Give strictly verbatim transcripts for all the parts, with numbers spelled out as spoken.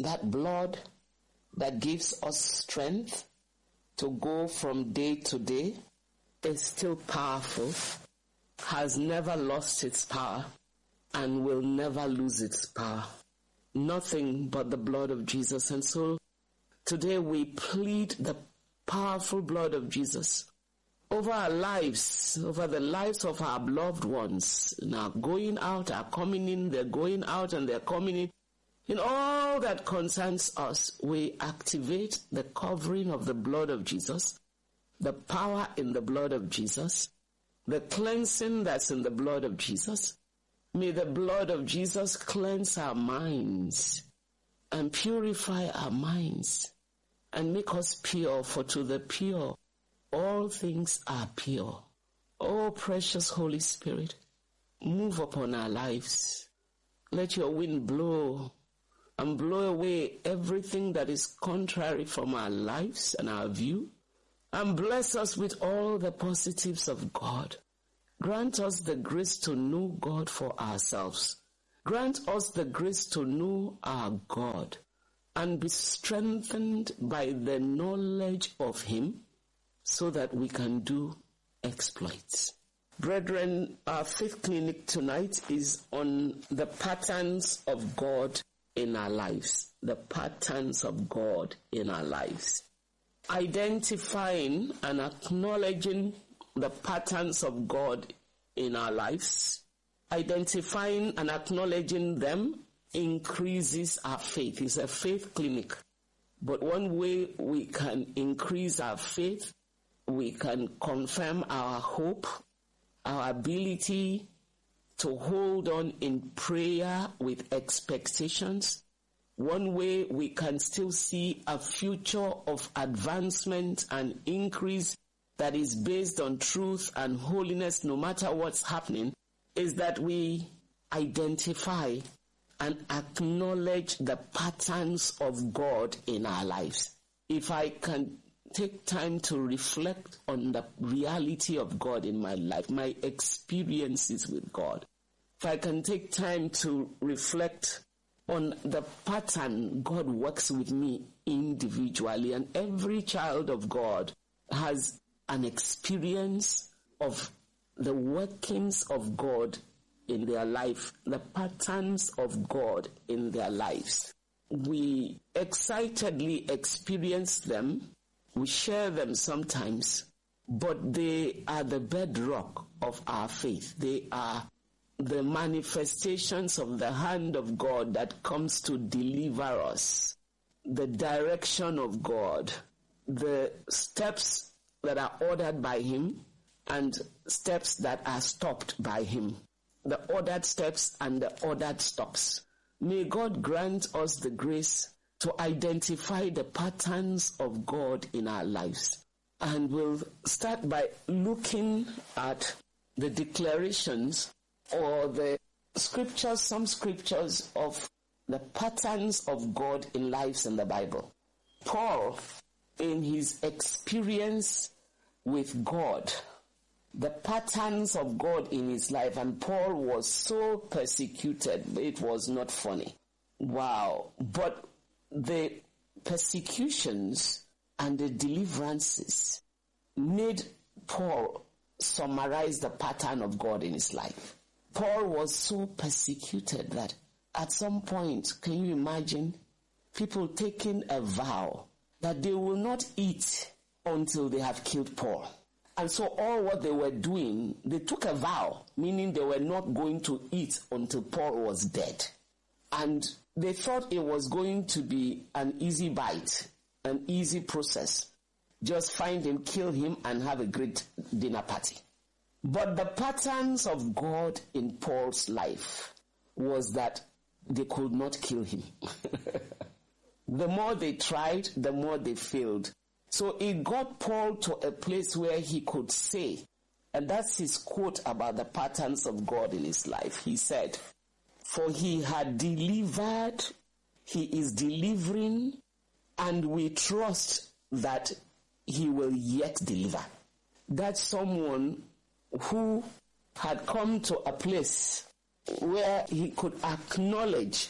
that blood that gives us strength to go from day to day is still powerful, has never lost its power, and will never lose its power. Nothing but the blood of Jesus. And so today we plead the powerful blood of Jesus over our lives, over the lives of our loved ones. Now going out, are coming in, they're going out and they're coming in. In all that concerns us, we activate the covering of the blood of Jesus, the power in the blood of Jesus, the cleansing that's in the blood of Jesus. May the blood of Jesus cleanse our minds and purify our minds and make us pure, for to the pure all things are pure. Oh, precious Holy Spirit, move upon our lives. Let your wind blow and blow away everything that is contrary from our lives and our view, and bless us with all the positives of God. Grant us the grace to know God for ourselves. Grant us the grace to know our God and be strengthened by the knowledge of Him so that we can do exploits. Brethren, our fifth clinic tonight is on the patterns of God in our lives. The patterns of God in our lives. Identifying and acknowledging the patterns of God in our lives, identifying and acknowledging them increases our faith. It's a faith clinic. But one way we can increase our faith, we can confirm our hope, our ability to hold on in prayer with expectations. One way we can still see a future of advancement and increase that is based on truth and holiness no matter what's happening is that we identify and acknowledge the patterns of God in our lives. If I can take time to reflect on the reality of God in my life, my experiences with God, if I can take time to reflect on the pattern God works with me individually, and every child of God has an experience of the workings of God in their life, the patterns of God in their lives. We excitedly experience them, we share them sometimes, but they are the bedrock of our faith. They are the manifestations of the hand of God that comes to deliver us, the direction of God, the steps that are ordered by Him and steps that are stopped by Him. The ordered steps and the ordered stops. May God grant us the grace to identify the patterns of God in our lives. And we'll start by looking at the declarations or the scriptures, some scriptures of the patterns of God in lives in the Bible. Paul, in his experience with God, the patterns of God in his life, and Paul was so persecuted, it was not funny. Wow. But the persecutions and the deliverances made Paul summarize the pattern of God in his life. Paul was so persecuted that at some point, can you imagine, people taking a vow that they will not eat until they have killed Paul. And so all what they were doing, they took a vow, meaning they were not going to eat until Paul was dead. And they thought it was going to be an easy bite, an easy process. Just find him, kill him, and have a great dinner party. But the patterns of God in Paul's life was that they could not kill him. The more they tried, the more they failed. So it got Paul to a place where he could say, and that's his quote about the patterns of God in his life. He said, "For he had delivered, he is delivering, and we trust that he will yet deliver." That's someone who had come to a place where he could acknowledge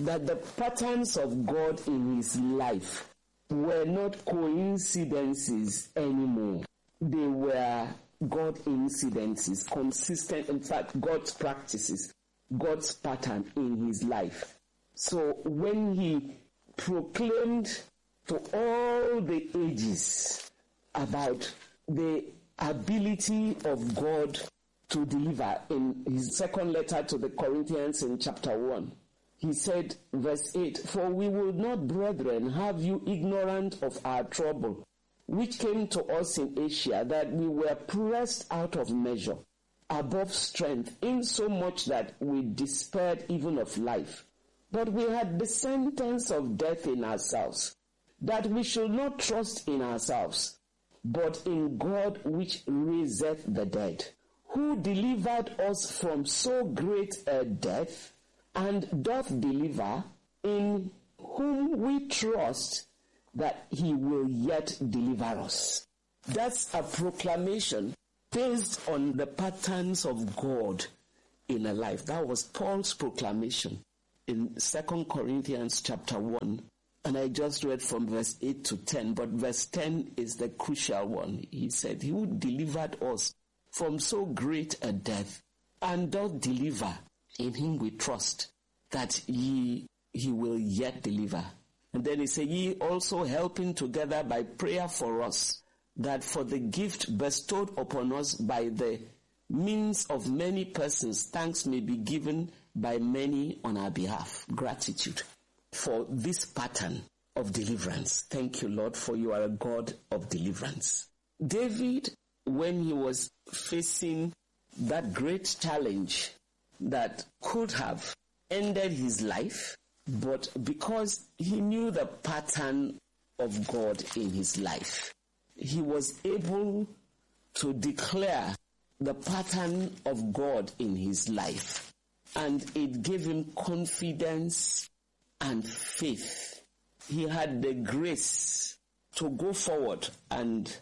that the patterns of God in his life were not coincidences anymore. They were God incidences, consistent, in fact, God's practices, God's pattern in his life. So when he proclaimed to all the ages about the ability of God to deliver in his second letter to the Corinthians in chapter one, he said, verse eight, "For we will not, brethren, have you ignorant of our trouble, which came to us in Asia, that we were pressed out of measure, above strength, insomuch that we despaired even of life. But we had the sentence of death in ourselves, that we should not trust in ourselves, but in God which raiseth the dead, who delivered us from so great a death, and doth deliver, in whom we trust that he will yet deliver us." That's a proclamation based on the patterns of God in a life. That was Paul's proclamation in Second Corinthians chapter one. And I just read from verse eight to ten, but verse ten is the crucial one. He said, "He who delivered us from so great a death, and doth deliver, in him we trust, that he, he will yet deliver." And then he said, "Ye also helping together by prayer for us, that for the gift bestowed upon us by the means of many persons, thanks may be given by many on our behalf." Gratitude for this pattern of deliverance. Thank you, Lord, for you are a God of deliverance. David, when he was facing that great challenge that could have ended his life, but because he knew the pattern of God in his life, he was able to declare the pattern of God in his life, and it gave him confidence and faith. He had the grace to go forward and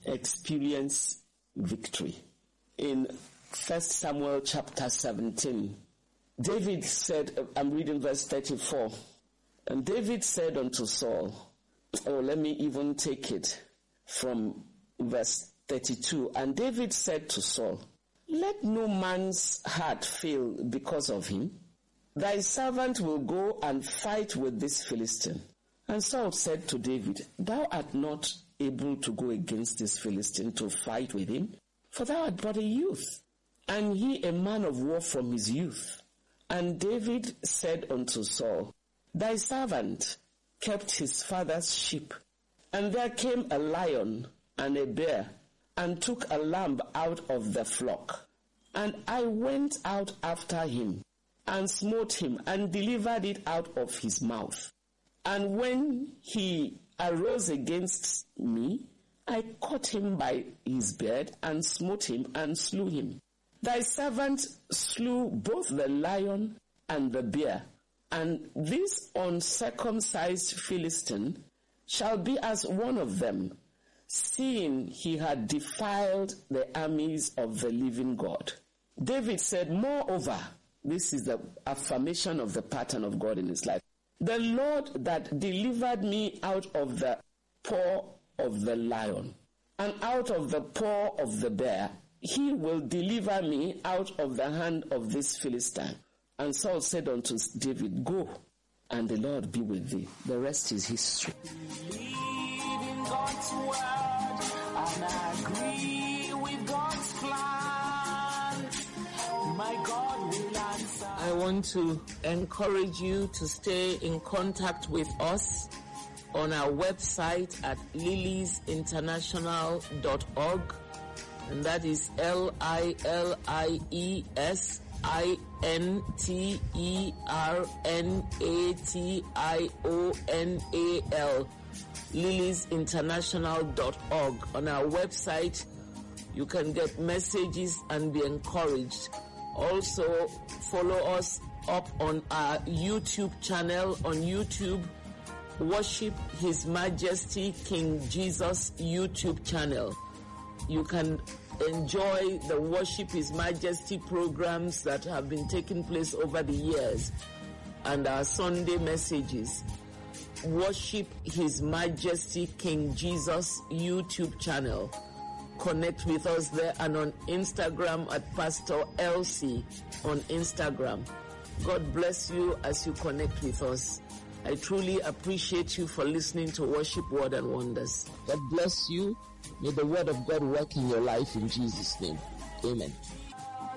experience victory. In First Samuel chapter seventeen, David said, I'm reading verse thirty-four, and David said unto Saul, oh, let me even take it from verse thirty-two, and David said to Saul, let no man's heart fail because of him. Thy servant will go and fight with this Philistine. And Saul said to David, thou art not able to go against this Philistine to fight with him, for thou art but a youth, and he a man of war from his youth. And David said unto Saul, thy servant kept his father's sheep, and there came a lion and a bear, and took a lamb out of the flock. And I went out after him, and smote him, and delivered it out of his mouth. And when he arose against me, I caught him by his beard, and smote him, and slew him. Thy servant slew both the lion and the bear, and this uncircumcised Philistine shall be as one of them, seeing he had defiled the armies of the living God. David said, moreover, this is the affirmation of the pattern of God in his life, the Lord that delivered me out of the paw of the lion and out of the paw of the bear, he will deliver me out of the hand of this Philistine. And Saul said unto David, go, and the Lord be with thee. The rest is history. Believe in God's word and agree with God's plan. My God will answer. I want to encourage you to stay in contact with us on our website at lilies international dot org, and that is L I L I E S I N T E R N A T I O N A L, lilies international dot org. On our website, you can get messages and be encouraged. Also, follow us up on our YouTube channel. On YouTube, Worship His Majesty King Jesus YouTube channel. You can enjoy the Worship His Majesty programs that have been taking place over the years. and our Sunday messages, Worship His Majesty King Jesus YouTube channel. Connect with us there, and on Instagram at Pastor Elsie on Instagram. God bless you as you connect with us. I truly appreciate you for listening to Worship Word and Wonders. God bless you. May the word of God work in your life in Jesus' name. Amen.